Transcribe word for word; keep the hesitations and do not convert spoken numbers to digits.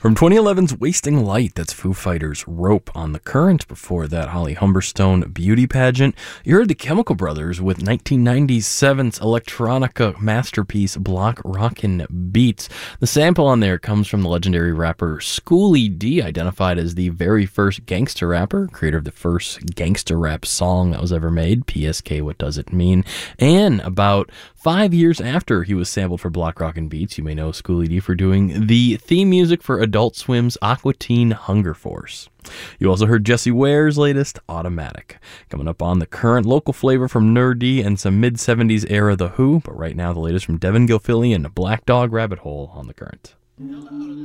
From twenty eleven's Wasting Light, that's Foo Fighters' Rope on the Current. Before that, Holly Humberstone, Beauty Pageant. You heard the Chemical Brothers with nineteen ninety-seven's electronica masterpiece, Block Rockin' Beats. The sample on there comes from the legendary rapper Schoolie D, identified as the very first gangster rapper, creator of the first gangster rap song that was ever made, P S K, What Does It Mean? And about five years after he was sampled for Block Rockin' Beats, you may know Schoolie D for doing the theme music for Adult Swim's Aqua Teen Hunger Force. You also heard Jessie Ware's latest, Automatic. Coming up on the current, local flavor from Nerdy and some mid-seventies era The Who, but right now the latest from Devin Gilfillian, Black Dog Rabbit Hole on the current.